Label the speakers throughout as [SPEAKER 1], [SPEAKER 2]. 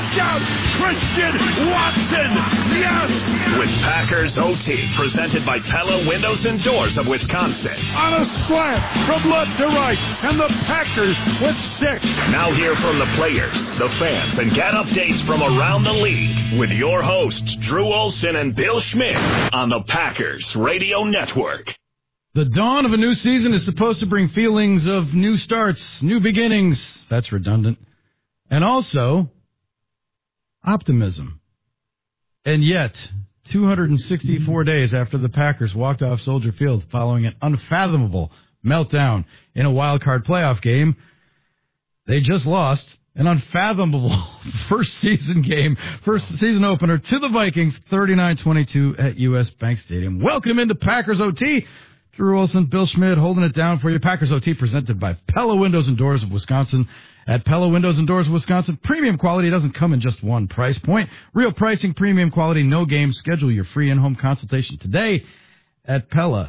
[SPEAKER 1] out Christian Watson. Yes!
[SPEAKER 2] With Packers OT, presented by Pella Windows and Doors of Wisconsin.
[SPEAKER 1] On a slant from left to right, and the Packers with 6.
[SPEAKER 2] Now hear from the players, the fans, and get updates from around the league with your hosts, Drew Olson and Bill Schmidt on the Packers Radio Network.
[SPEAKER 3] The dawn of a new season is supposed to bring feelings of new starts, new beginnings. That's redundant. And also, optimism. And yet, 264 days after the Packers walked off Soldier Field following an unfathomable meltdown in a wild card playoff game, they just lost an unfathomable first season opener to the Vikings, 39-22 at U.S. Bank Stadium. Welcome into Packers OT. Drew Olson, Bill Schmidt holding it down for you. Packers OT presented by Pella Windows and Doors of Wisconsin. At Pella Windows and Doors of Wisconsin, premium quality doesn't come in just one price point. Real pricing, premium quality, no game. Schedule your free in-home consultation today at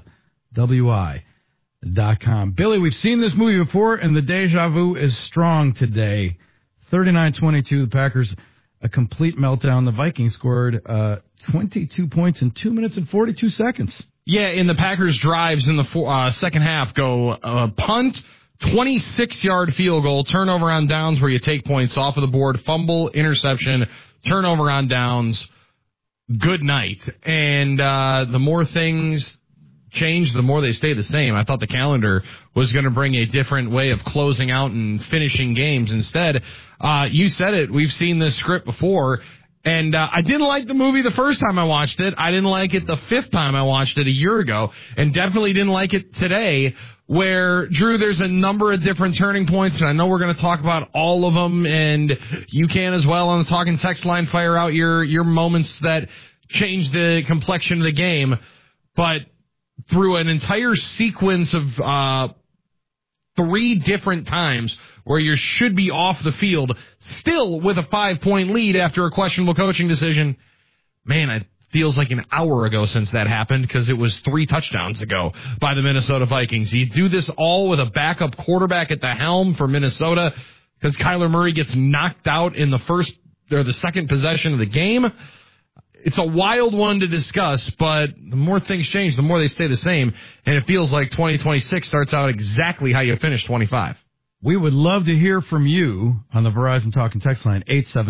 [SPEAKER 3] PellaWI.com. Billy, we've seen this movie before, and the deja vu is strong today. 39-22, the Packers, a complete meltdown. The Vikings scored 22 points in 2 minutes and 42 seconds.
[SPEAKER 4] Yeah, in the Packers' drives in the second half go punt, 26-yard field goal, turnover on downs where you take points off of the board, fumble, interception, turnover on downs. Good night. And the more things change, the more they stay the same. I thought the calendar was going to bring a different way of closing out and finishing games. Instead, you said it. We've seen this script before. And I didn't like the movie the first time I watched it. I didn't like it the fifth time I watched it a year ago. And definitely didn't like it today, where, Drew, there's a number of different turning points, and I know we're going to talk about all of them, and you can as well on the Talking Text line fire out your moments that changed the complexion of the game. But through an entire sequence of 3 different times where you should be off the field, still with a 5-point lead after a questionable coaching decision. Man, it feels like an hour ago since that happened because it was 3 touchdowns ago by the Minnesota Vikings. You do this all with a backup quarterback at the helm for Minnesota because Kyler Murray gets knocked out in the second possession of the game. It's a wild one to discuss, but the more things change, the more they stay the same, and it feels like 2026 starts out exactly how you finished 25.
[SPEAKER 3] We would love to hear from you on the Verizon Talking Text line,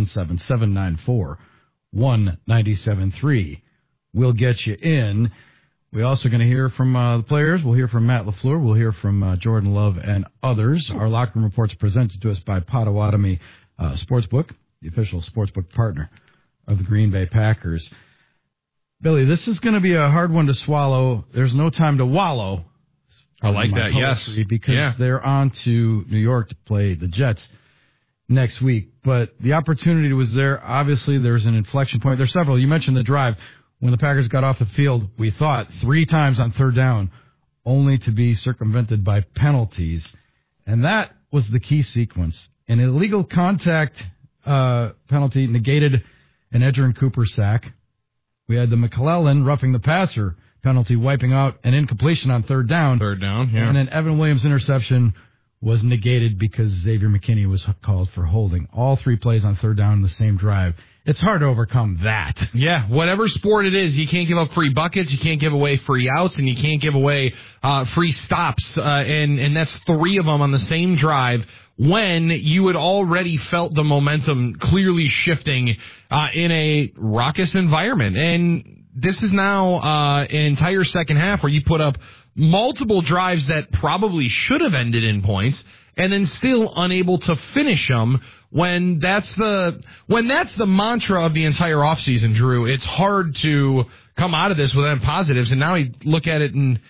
[SPEAKER 3] 877-794-1973. We'll get you in. We're also going to hear from the players. We'll hear from Matt LaFleur. We'll hear from Jordan Love and others. Our locker room reports presented to us by Potawatomi Sportsbook, the official sportsbook partner of the Green Bay Packers. Billy, this is going to be a hard one to swallow. There's no time to wallow.
[SPEAKER 4] I like that, yes.
[SPEAKER 3] Because they're on to New York to play the Jets next week. But the opportunity was there. Obviously, there's an inflection point. There's several. You mentioned the drive. When the Packers got off the field, we thought 3 times on third down, only to be circumvented by penalties. And that was the key sequence. An illegal contact penalty negated an Edgerrin Cooper sack. We had the McClellan roughing the passer penalty wiping out an incompletion on third down.
[SPEAKER 4] Yeah.
[SPEAKER 3] And then Evan Williams' interception was negated because Xavier McKinney was called for holding. All 3 plays on third down in the same drive. It's hard to overcome that.
[SPEAKER 4] Yeah, whatever sport it is, you can't give up free buckets, you can't give away free outs, and you can't give away free stops. And that's 3 of them on the same drive when you had already felt the momentum clearly shifting in a raucous environment. And this is now an entire second half where you put up multiple drives that probably should have ended in points and then still unable to finish them when that's the mantra of the entire offseason, Drew. It's hard to come out of this without positives. And now you look at it in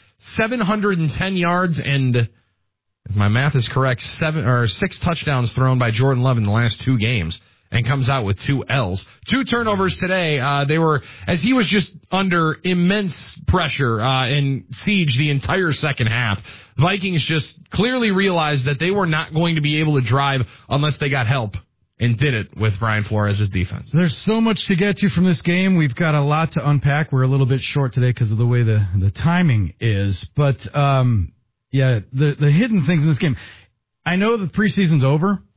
[SPEAKER 4] 710 yards and, if my math is correct, 6 touchdowns thrown by Jordan Love in the last 2 games. And comes out with 2 L's. 2 turnovers today. They were, as he was just under immense pressure and siege the entire second half. Vikings just clearly realized that they were not going to be able to drive unless they got help, and did it with Brian Flores' defense.
[SPEAKER 3] There's so much to get to from this game. We've got a lot to unpack. We're a little bit short today because of the way the timing is. But, the hidden things in this game. I know the preseason's over.